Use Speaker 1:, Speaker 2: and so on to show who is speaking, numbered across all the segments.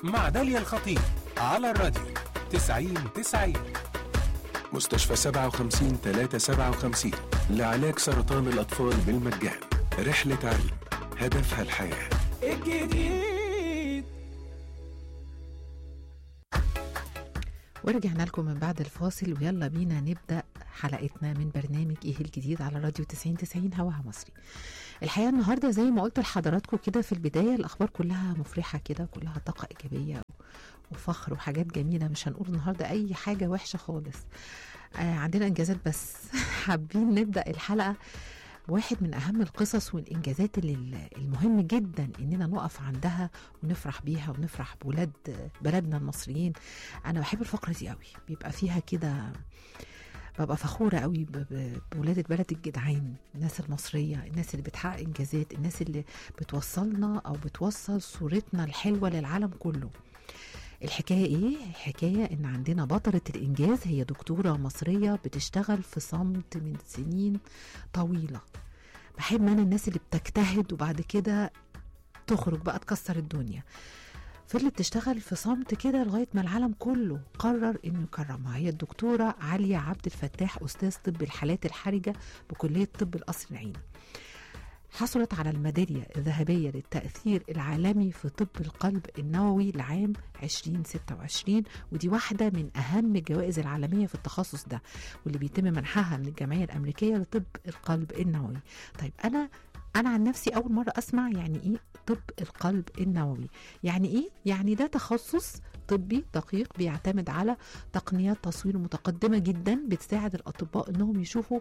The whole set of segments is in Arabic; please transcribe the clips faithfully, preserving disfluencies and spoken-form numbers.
Speaker 1: مع داليا الخطيب على الراديو تسعين تسعين.
Speaker 2: مستشفى سبعة وخمسين ثلاثة سبعة وخمسين لعلاج سرطان الأطفال بالمجان. رحلة علم هدفها الحياة.
Speaker 3: الجديد.
Speaker 4: ورجعنا لكم من بعد الفاصل، ويلا بينا نبدأ حلقتنا من برنامج ايه الجديد على راديو تسعين تسعين هواها مصري. الحقيقة النهاردة زي ما قلت لحضراتكم كده في البداية، الأخبار كلها مفرحة كده، كلها طاقة إيجابية وفخر وحاجات جميلة. مش هنقول النهاردة أي حاجة وحشة خالص. آه عندنا إنجازات بس. حابين نبدأ الحلقة واحد من أهم القصص والإنجازات اللي المهم جدا إننا نقف عندها ونفرح بيها ونفرح بولاد بلدنا المصريين. أنا بحب الفقرة دي قوي، بيبقى فيها كده ببقى فخورة قوي بولاد البلد الجدعان، الناس المصرية، الناس اللي بتحقق إنجازات، الناس اللي بتوصلنا أو بتوصل صورتنا الحلوة للعالم كله. الحكاية ايه؟ الحكاية ان عندنا بطلة الانجاز هي دكتورة مصرية بتشتغل في صمت من سنين طويلة. بحب انا الناس اللي بتجتهد وبعد كده تخرج بقى تكسر الدنيا. فضلت تشتغل في صمت كده لغاية ما العالم كله قرر انه يكرمها. هي الدكتورة عليا عبد الفتاح، استاذ طب الحالات الحرجة بكلية طب القصر العيني. حصلت على الميدالية الذهبية للتأثير العالمي في طب القلب النووي لعام عشرين ستة وعشرين، ودي واحدة من أهم الجوائز العالمية في التخصص ده، واللي بيتم منحها من الجمعية الأمريكية لطب القلب النووي. طيب أنا أنا عن نفسي أول مرة أسمع يعني إيه طب القلب النووي. يعني إيه؟ يعني ده تخصص طبي دقيق بيعتمد على تقنيات تصوير متقدمة جدا بتساعد الأطباء أنهم يشوفوا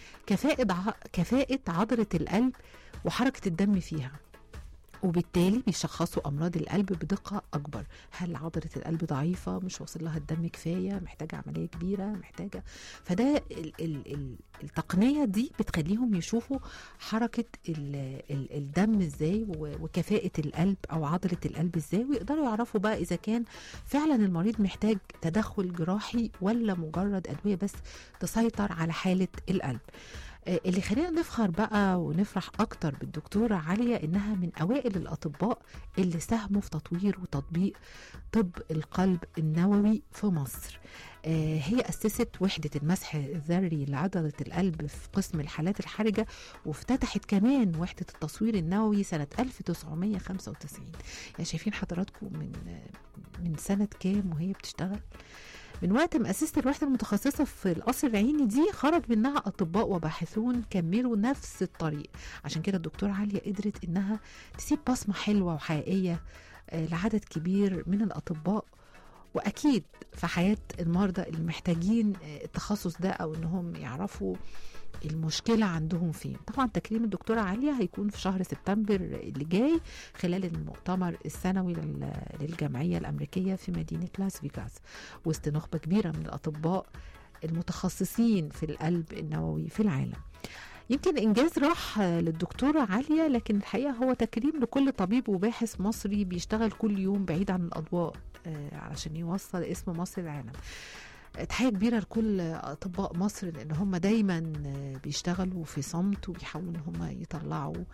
Speaker 4: كفاءة كفاءة عضلة القلب وحركة الدم فيها، وبالتالي بيشخصوا أمراض القلب بدقة أكبر. هل عضلة القلب ضعيفة، مش واصل لها الدم كفاية، محتاجة عملية كبيرة، محتاجة. فده ال ال ال التقنية دي بتخليهم يشوفوا حركة ال ال الدم ازاي وكفاءة القلب أو عضلة القلب ازاي، ويقدروا يعرفوا بقى إذا كان فعلا المريض محتاج تدخل جراحي ولا مجرد أدوية بس تسيطر على حالة القلب. اللي خلينا نفخر بقى ونفرح أكتر بالدكتورة عليا إنها من أوائل الأطباء اللي ساهموا في تطوير وتطبيق طب القلب النووي في مصر. هي أسست وحدة المسح الذري لعضلة القلب في قسم الحالات الحرجة، وافتتحت كمان وحدة التصوير النووي سنة ألف وتسعمية وخمسة وتسعين. يعني شايفين حضراتكم من من سنة كام وهي بتشتغل؟ من وقت ما أسست الوحدة المتخصصة في القصر العيني دي خرج منها أطباء وباحثون كملوا نفس الطريق. عشان كده الدكتورة عليا قدرت إنها تسيب بصمة حلوة وحقيقية لعدد كبير من الأطباء، وأكيد في حياة المرضى اللي محتاجين التخصص ده أو إنهم يعرفوا المشكلة عندهم فين. طبعا تكريم الدكتورة عليا هيكون في شهر سبتمبر اللي جاي خلال المؤتمر السنوي للجمعية الأمريكية في مدينة لاس فيغاس، وسط نخبة كبيرة من الأطباء المتخصصين في القلب النووي في العالم. يمكن إنجاز راح للدكتورة عليا، لكن الحقيقة هو تكريم لكل طبيب وباحث مصري بيشتغل كل يوم بعيد عن الأضواء علشان يوصل اسم مصر العالم. تحية كبيرة لكل أطباء مصر، لأن هم دايما بيشتغلوا في صمت وبيحاولوا ان هم يطلعوا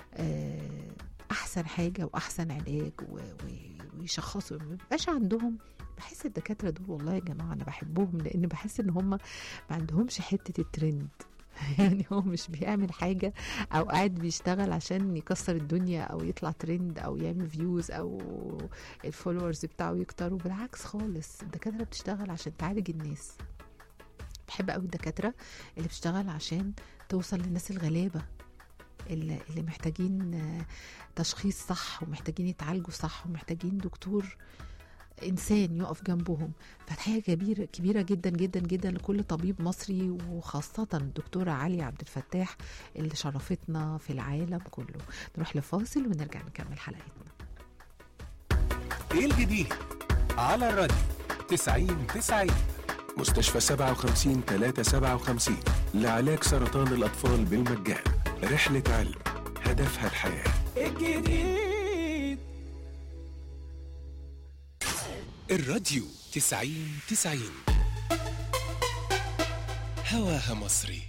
Speaker 4: أحسن حاجة وأحسن علاج ويشخصوا. ما بيبقاش عندهم، بحس الدكاترة دول والله يا جماعة أنا بحبهم، لأن بحس إن هم ما عندهمش حتة الترند. يعني هو مش بيعمل حاجة أو قاعد بيشتغل عشان يكسر الدنيا أو يطلع ترند أو يعمل فيوز أو الفولورز بتاعه يكتروا. بالعكس خالص، الدكاترة بتشتغل عشان تعالج الناس. بحب قوي الدكاترة اللي بتشتغل عشان توصل للناس الغلابة اللي, اللي محتاجين تشخيص صح ومحتاجين يتعالجوا صح ومحتاجين دكتور إنسان يقف جنبهم. فتحية كبيرة كبيرة جدا جدا جدا لكل طبيب مصري، وخاصة الدكتورة عليا عبد الفتاح اللي شرفتنا في العالم كله. نروح لفاصل ونرجع نكمل حلقتنا.
Speaker 1: ايه الجديد على الراديو تسعين تسعين.
Speaker 2: مستشفى سبعة وخمسين ثلاثة سبعة وخمسين لعلاج سرطان الأطفال بالمجان. رحلة علم هدفها الحياة.
Speaker 3: الجديد.
Speaker 1: الراديو تسعين تسعين هواها مصري.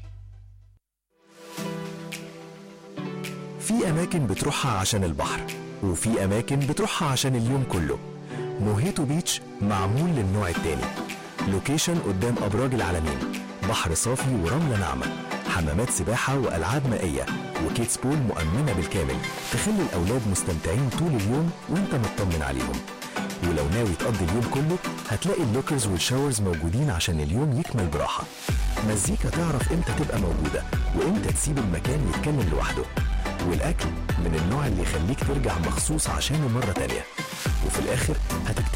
Speaker 5: في أماكن بتروحها عشان البحر، وفي أماكن بتروحها عشان اليوم كله، موهيتو بيتش معمول للنوع التاني. لوكيشن قدام أبراج العالمين، بحر صافي ورملة ناعمة، حمامات سباحة وألعاب مائية وكيدز بول مؤمنة بالكامل تخلي الأولاد مستمتعين طول اليوم وانت مطمن عليهم. ولو ناوي تقضي اليوم كله هتلاقي اللوكرز والشاورز موجودين عشان اليوم يكمل براحة. مزيكا تعرف امتى تبقى موجودة وامتى تسيب المكان يتكلم لوحده. والأكل من النوع اللي يخليك ترجع مخصوص عشانه مرة تانية. وفي الآخر هتكتب